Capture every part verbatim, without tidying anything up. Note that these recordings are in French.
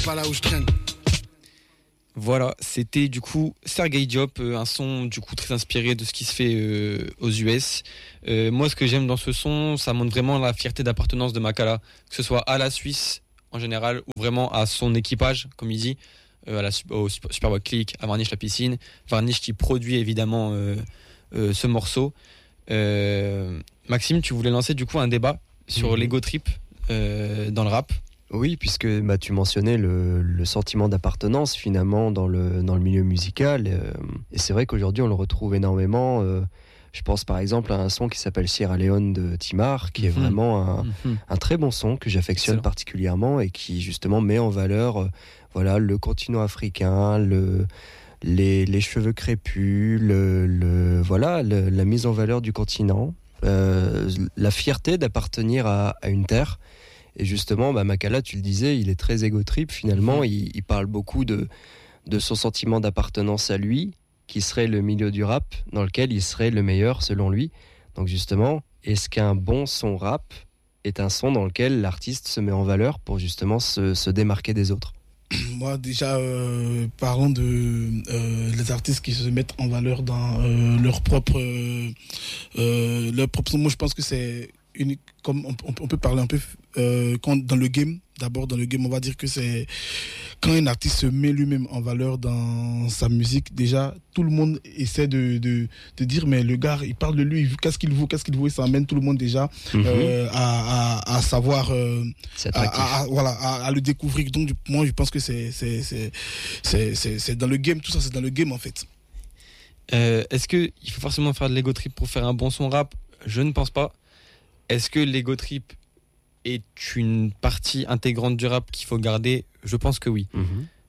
pas là où je traîne. Voilà, c'était du coup Sergei Diop, euh, un son du coup très inspiré de ce qui se fait euh, aux U S. Euh, moi, ce que j'aime dans ce son, ça montre vraiment la fierté d'appartenance de Makala, que ce soit à la Suisse en général ou vraiment à son équipage, comme il dit, euh, à la, au Superboc Click, à Varnish la piscine. Varnish qui produit évidemment euh, euh, ce morceau. Euh, Maxime, tu voulais lancer du coup un débat sur mmh. l'ego trip euh, dans le rap. Oui, puisque bah, tu mentionnais le, le sentiment d'appartenance finalement dans le, dans le milieu musical. Euh, et c'est vrai qu'aujourd'hui, on le retrouve énormément. Euh, je pense par exemple à un son qui s'appelle Sierra Leone de Timar, qui est mmh. vraiment un, mmh. un très bon son que j'affectionne Excellent. particulièrement et qui justement met en valeur euh, voilà, le continent africain, le, les, les cheveux crépus, le, le, voilà, le, la mise en valeur du continent, euh, la fierté d'appartenir à, à une terre. Et justement, bah, Makala, tu le disais, il est très égo-trip finalement. Mmh. Il, il parle beaucoup de, de son sentiment d'appartenance à lui, qui serait le milieu du rap, dans lequel il serait le meilleur selon lui. Donc justement, est-ce qu'un bon son rap est un son dans lequel l'artiste se met en valeur pour justement se, se démarquer des autres ? Moi, déjà, euh, parlons de euh, les artistes qui se mettent en valeur dans euh, leur propre, euh, euh, leur propre son. Moi, je pense que c'est unique. Comme on, on peut parler un peu euh, quand, dans le game. D'abord, dans le game, on va dire que c'est quand un artiste se met lui-même en valeur dans sa musique. Déjà, tout le monde essaie de, de, de dire, mais le gars, il parle de lui, qu'est-ce qu'il vaut, qu'est-ce qu'il vaut, et ça amène tout le monde déjà mm-hmm. euh, à, à, à savoir, euh, à, à, à, voilà, à, à le découvrir. Donc, moi, je pense que c'est, c'est, c'est, c'est, c'est, c'est dans le game, tout ça, c'est dans le game en fait. Euh, est-ce qu'il faut forcément faire de l'ego trip pour faire un bon son rap ? Je ne pense pas. Est-ce que l'ego trip est une partie intégrante du rap qu'il faut garder ? Je pense que oui. Mmh.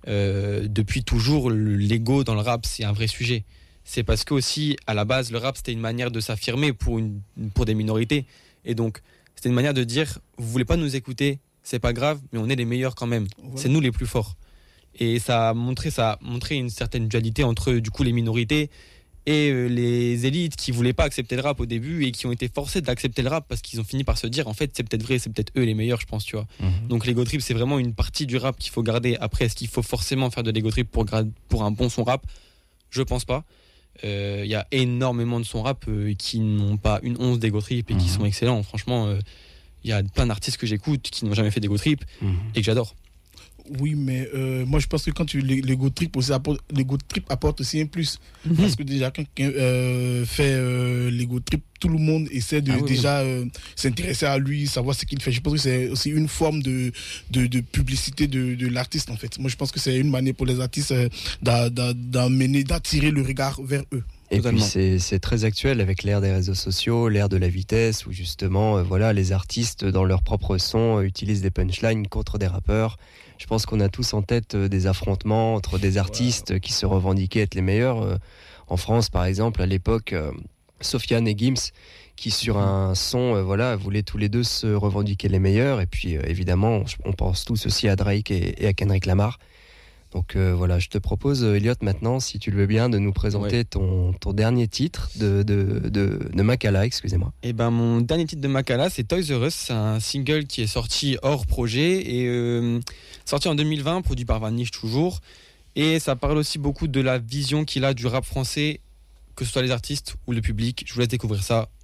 Euh, depuis toujours, l'ego dans le rap, c'est un vrai sujet. C'est parce que aussi, à la base, le rap, c'était une manière de s'affirmer pour, une, pour des minorités. Et donc, c'était une manière de dire, vous voulez pas nous écouter, c'est pas grave, mais on est les meilleurs quand même. Ouais. C'est nous les plus forts. Et ça a montré, ça a montré une certaine dualité entre, du coup, les minorités et euh, les élites qui voulaient pas accepter le rap au début et qui ont été forcés d'accepter le rap parce qu'ils ont fini par se dire en fait c'est peut-être vrai, c'est peut-être eux les meilleurs, je pense, tu vois. Mm-hmm. Donc l'ego trip, c'est vraiment une partie du rap qu'il faut garder. Après, est-ce qu'il faut forcément faire de l'ego trip pour, pour un bon son rap ? Je pense pas. Il euh, y a énormément de sons rap euh, qui n'ont pas une once d'ego trip et mm-hmm. qui sont excellents. Franchement, il euh, y a plein d'artistes que j'écoute qui n'ont jamais fait d'ego trip mm-hmm. et que j'adore. Oui, mais euh, moi je pense que quand tu l'ego trip aussi apporte, l'ego trip apporte aussi un plus mm-hmm. parce que déjà quand quelqu'un euh, fait euh, l'ego trip, tout le monde essaie de ah, oui, déjà oui. Euh, s'intéresser à lui, savoir ce qu'il fait. Je pense que c'est aussi une forme de de, de publicité de, de l'artiste en fait. Moi je pense que c'est une manière pour les artistes euh, d'a, d'a, d'amener, d'attirer le regard vers eux. Et Totalement. puis c'est, c'est très actuel avec l'ère des réseaux sociaux, l'ère de la vitesse, où justement, euh, voilà, les artistes dans leur propre son euh, utilisent des punchlines contre des rappeurs. Je pense qu'on a tous en tête euh, des affrontements entre des artistes wow. qui se revendiquaient être les meilleurs. Euh, en France, par exemple, à l'époque, euh, Sofiane et Gims, qui sur un son, euh, voilà, voulaient tous les deux se revendiquer les meilleurs. Et puis, euh, évidemment, on, on pense tous aussi à Drake et, et à Kendrick Lamar. Donc euh, voilà, je te propose, Elliot, maintenant, si tu le veux bien, de nous présenter ouais. ton, ton dernier titre de, de, de, de Makala, excusez-moi. Et ben, mon dernier titre de Makala, c'est Toys R Us. C'est un single qui est sorti hors projet et euh, sorti en deux mille vingt, produit par Varnish toujours. Et ça parle aussi beaucoup de la vision qu'il a du rap français, que ce soit les artistes ou le public. Je vous laisse découvrir ça.